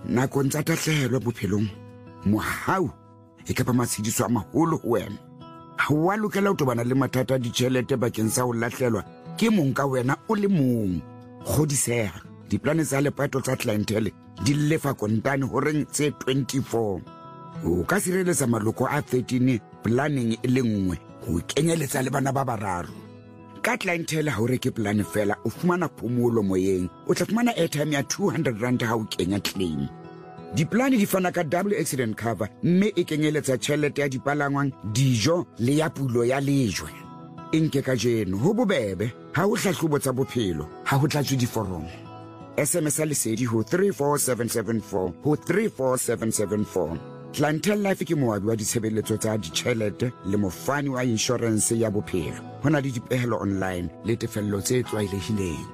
nakong tsa tatlhehelo bophelong mohau e ka ba matshediso a maholo ho wena. Ha wa lokela ho tobana le mathata a ditjhelete bakeng sa ho lahlelwa ke mong ka wena o le mong. Kgodiseha, diplane tsa lepato tsa clientele di lefa kontane horeng tse 24. O ka sireletsa maloko a 13 planning e le nngwe ho kenyeletsa le bana ba bararo. Ka clientele ha o reke plane fela o fumana phomolo moyeng, o tla fumana airtime ya 200 rand ha o kenya claim. Diplane di fana ka double accident cover mme e kenyeletsa tjhelete ya dipalangwang, dijo le ya pulo ya lejwe. Enke ka jeno ho bobebe ha o hlahlobo tsa bophelo ha ho tlatswe diforomo. SMS lesedi ho 34774 ho 34774. Clientele Life ke moabi wa ditshebeletso tsa ditjhelete le mofani wa insurance ya bophelo. Hona le dipehelo online le tefello tse tlwaelehileng.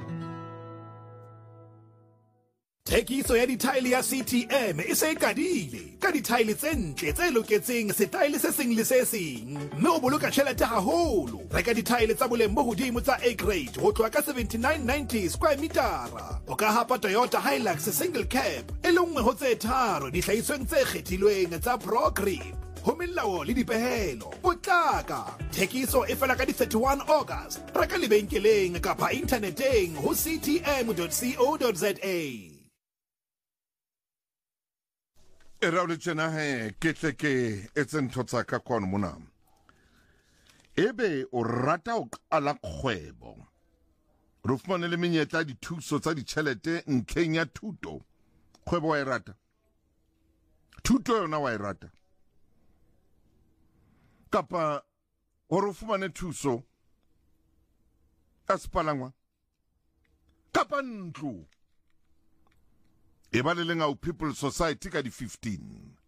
Thekiso ya dithaele ya CTM e se kadile ka dithaele tse ntle tse loketseng setaele se seng le se seng, mme o boloka tjhelete haholo. Reka dithaele tsa boleng bo hodimo tsa A grade ho tloha ka 79.90 square metara. O ka hapa Toyota Hilux single cab e le nngwe ho tse tharo dihlahisweng tse kgethilweng tsa Pro Grip. Ho melao le dipehelo potlaka. Thekiso e fela ka di 31 August. Reka lebenkeleng kapa inthaneteng ho ctm.co.za. Era le tjena ke tle ke etse ntho tsa ka kwano mona. Ebe o rata o qala kgwebo. Re fumane le menyetla dithuso tsa ditjhelete ntlheng ya thuto. Kgwebo wa e rata? Thuto yona wa e rata? Kapa hore o fumane thuso ka sepalangwa? Kapa ntlo? E ba le Lengau People's Society ka di 15.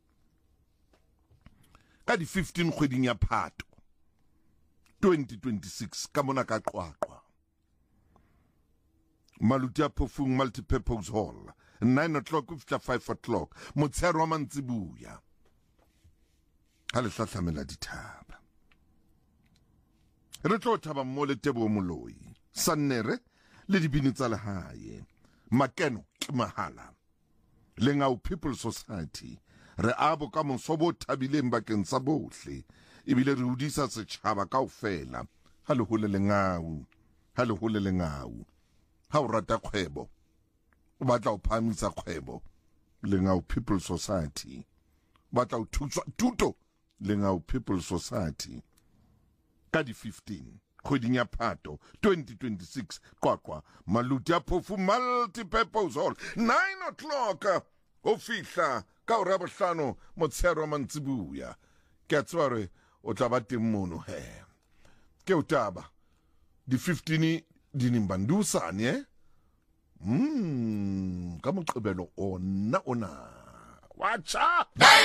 Ka di 15 kgweding ya Phato 2026 ka mona ka Qwaqwa. Maluti a Phofung Multipurpose Hall 9 o'clock ho fihla 5 o'clock motshehare wa mantsibuya. Ha le hlahlamela dithaba. Re tlo thaba mmo le Teboho Moloi, Sannere le dibini tsa lehae. Makeno ke mahala. Lengau People's Society re abo ka monsobo thabileng bakeng sa bohle ebile re hodisa setjhaba kaofela. Ha le hole Lengau, ha le hole Lengau. Ha o rata kgwebo o batla o phamisa kgwebo, Lengau People's Society. Batla o thuto, Lengau People's Society. Ka di 15 kgweding ya Phato 2026 Qwaqwa Maluti a Phofung Multipurpose Hall 9 o'clock ho fihla ka hora bohlano motshehare wa mantsibuya. Ke a tseba re o tla ba teng mono he. Ke o taba di 15 di nimbandusane ka Moqebelo ona wacha